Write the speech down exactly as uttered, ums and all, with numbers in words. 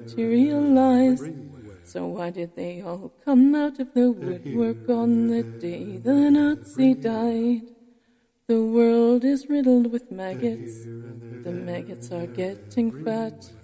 materialize. So why did they all come out of the woodwork on the day the Nazi died? The world is riddled with maggots. The maggots are getting fat.